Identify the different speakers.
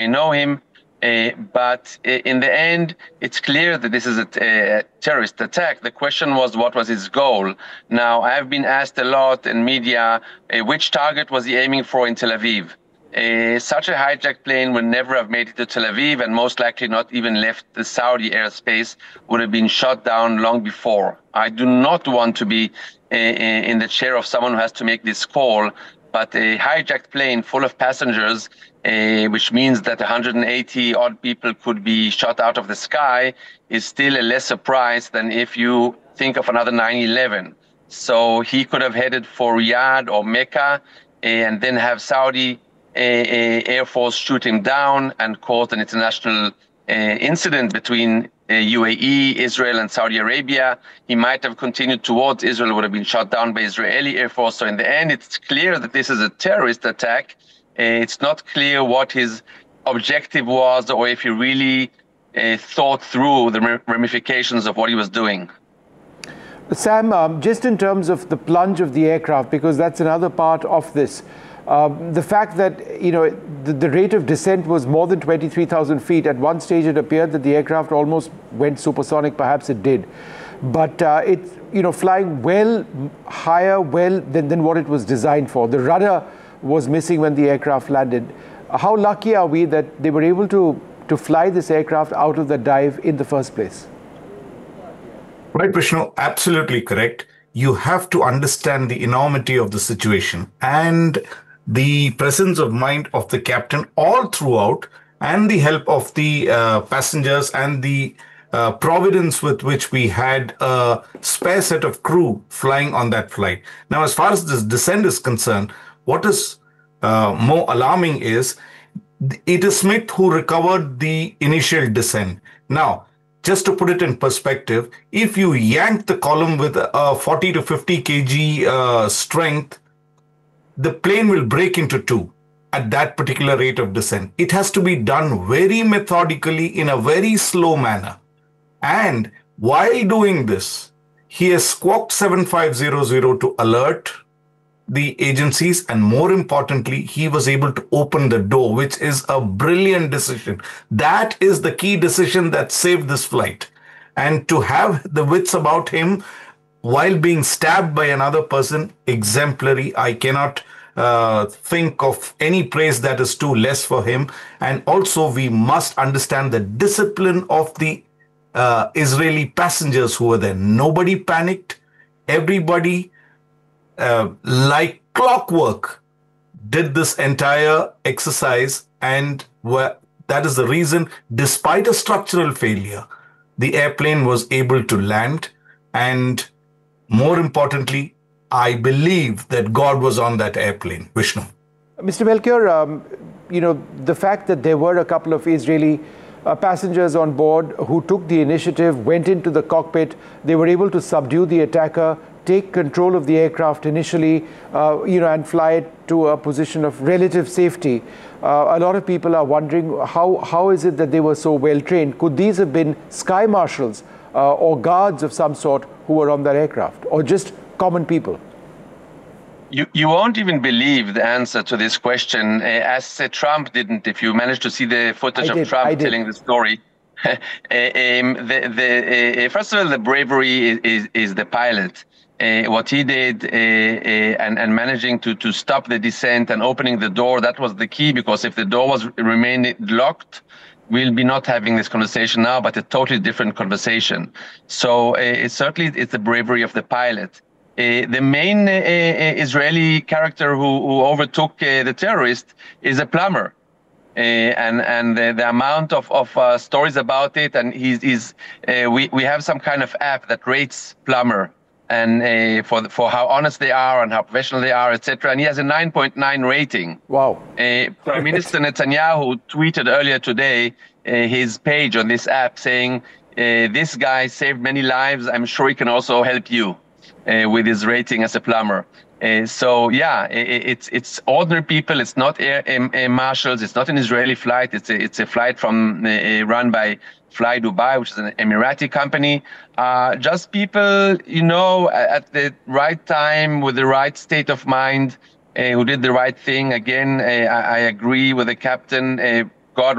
Speaker 1: know him. But in the end, it's clear that this is a terrorist attack. The question was, what was his goal? Now, I have been asked a lot in media, which target was he aiming for in Tel Aviv? Such a hijacked plane would never have made it to Tel Aviv, and most likely not even left the Saudi airspace, would have been shot down long before. I do not want to be in the chair of someone who has to make this call, but a hijacked plane full of passengers, which means that 180 odd people could be shot out of the sky, is still a lesser price than if you think of another 9/11. So he could have headed for Riyadh or Mecca and then have Saudi Air Force shoot him down and cause an international incident between UAE, Israel, and Saudi Arabia. He might have continued towards Israel, would have been shot down by Israeli Air Force. So in the end, it's clear that this is a terrorist attack. It's not clear what his objective was, or if he really thought through the ramifications of what he was doing.
Speaker 2: Sam, just in terms of the plunge of the aircraft, because that's another part of this, the fact that, the rate of descent was more than 23,000 feet. At one stage, it appeared that the aircraft almost went supersonic. Perhaps it did. But it's, flying well higher, than what it was designed for. The rudder was missing when the aircraft landed. How lucky are we that they were able to fly this aircraft out of the dive in the first place?
Speaker 3: Right, Vishnu, absolutely correct. You have to understand the enormity of the situation and the presence of mind of the captain all throughout, and the help of the passengers and the providence with which we had a spare set of crew flying on that flight. Now, as far as this descent is concerned, what is more alarming is it is Smith who recovered the initial descent. Now, just to put it in perspective, if you yank the column with a 40 to 50 kg strength, the plane will break into two at that particular rate of descent. It has to be done very methodically in a very slow manner. And while doing this, he has squawked 7500 to alert the agencies, and more importantly, he was able to open the door, which is a brilliant decision. That is the key decision that saved this flight. And to have the wits about him while being stabbed by another person, exemplary. I cannot think of any praise that is too less for him. And also, we must understand the discipline of the Israeli passengers who were there. Nobody panicked. Everybody, like clockwork, did this entire exercise, and that is the reason, despite a structural failure, the airplane was able to land. And more importantly, I believe that God was on that airplane. Vishnu.
Speaker 2: Mr. Melchior, the fact that there were a couple of Israeli passengers on board who took the initiative, went into the cockpit, they were able to subdue the attacker, take control of the aircraft initially, and fly it to a position of relative safety. A lot of people are wondering, how is it that they were so well trained? Could these have been sky marshals or guards of some sort who were on that aircraft, or just common people?
Speaker 1: You won't even believe the answer to this question, as Trump didn't. If you managed to see the footage of Trump telling the story. First of all, the bravery is the pilot. What he did and managing to stop the descent and opening the door, that was the key, because if the door was remained locked, we'll be not having this conversation now, but a totally different conversation. So it's the bravery of the pilot. The main Israeli character who overtook the terrorist is a plumber. And the amount of stories about it, and we have some kind of app that rates plumber, and for how honest they are and how professional they are, etc. And he has a 9.9 rating.
Speaker 2: Wow.
Speaker 1: Prime Minister Netanyahu tweeted earlier today his page on this app saying, this guy saved many lives. I'm sure he can also help you with his rating as a plumber. So yeah, it's ordinary people. It's not air marshals. It's not an Israeli flight. It's a flight from run by Fly Dubai, which is an Emirati company. Just people, at the right time with the right state of mind, who did the right thing. Again, I agree with the captain.